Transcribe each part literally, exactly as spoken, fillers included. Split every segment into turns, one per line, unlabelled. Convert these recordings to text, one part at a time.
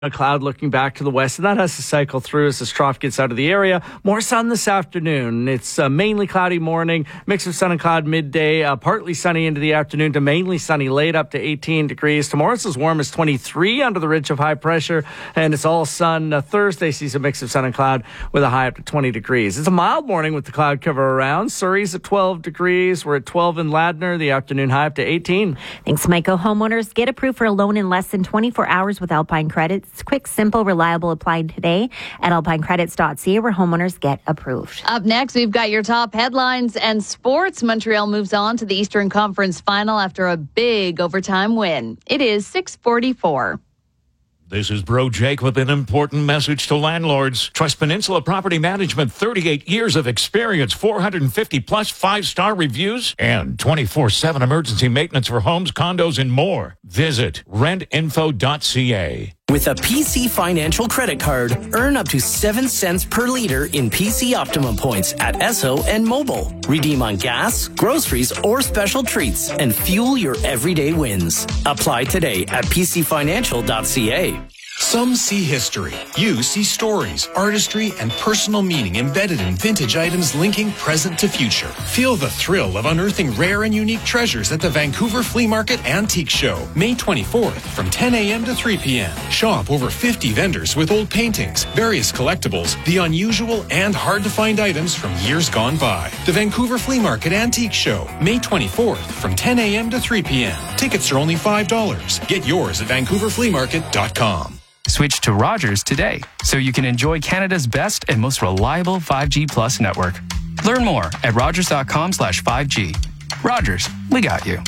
A cloud looking back to the west, and that has to cycle through as this trough gets out of the area. More sun this afternoon. It's a mainly cloudy morning, mix of sun and cloud midday, uh, partly sunny into the afternoon to mainly sunny late up to eighteen degrees. Tomorrow's as warm as twenty-three under the ridge of high pressure, and it's all sun. Uh, Thursday sees a mix of sun and cloud with a high up to twenty degrees. It's a mild morning with the cloud cover around. Surrey's at twelve degrees. We're at twelve in Ladner, the afternoon high up to eighteen.
Thanks, Michael. Homeowners get approved for a loan in less than twenty-four hours with Alpine Credits. It's quick, simple, reliable. Applied today at alpine credits dot c a where homeowners get approved.
Up next, we've got your top headlines and sports. Montreal moves on to the Eastern Conference Final after a big overtime win. It is six forty-four.
This is Bro Jake with an important message to landlords. Trust Peninsula Property Management, thirty-eight years of experience, four hundred fifty plus five-star reviews, and twenty-four seven emergency maintenance for homes, condos, and more. Visit rent info dot c a.
With a P C Financial credit card, earn up to seven cents per liter in P C Optimum points at Esso and Mobile. Redeem on gas, groceries, or special treats and fuel your everyday wins. Apply today at p c financial dot c a.
Some see history. You see stories, artistry, and personal meaning embedded in vintage items linking present to future. Feel the thrill of unearthing rare and unique treasures at the Vancouver Flea Market Antique Show, May twenty-fourth from ten a.m. to three p.m. Shop over fifty vendors with old paintings, various collectibles, the unusual and hard-to-find items from years gone by. The Vancouver Flea Market Antique Show, May twenty-fourth from ten a.m. to three p.m. Tickets are only five dollars. Get yours at vancouver flea market dot com.
Switch to Rogers today so you can enjoy Canada's best and most reliable five G Plus network. Learn more at rogers dot com slash five G. Rogers, we got you.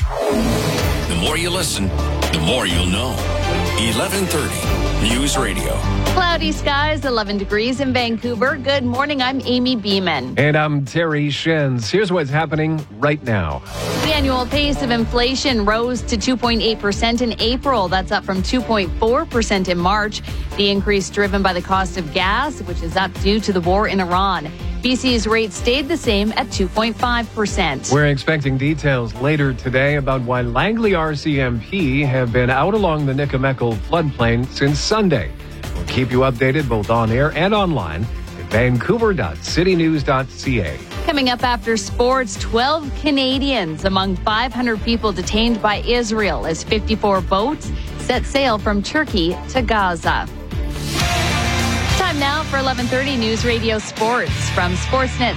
The more you listen, the more you'll know. eleven thirty News Radio.
Cloudy skies, eleven degrees in Vancouver. Good morning, I'm Amy Beeman.
And I'm Terry Shens. Here's what's happening right now.
The annual pace of inflation rose to two point eight percent in April. That's up from two point four percent in March. The increase driven by the cost of gas, which is up due to the war in Iran. B C's rate stayed the same at two point five percent.
We're expecting details later today about why Langley R C M P have been out along the Nikamekel floodplain since Sunday. We'll keep you updated both on air and online at vancouver dot city news dot c a.
Coming up after sports, twelve Canadians among five hundred people detained by Israel as fifty-four boats set sail from Turkey to Gaza. Time now for eleven thirty News Radio Sports from Sportsnet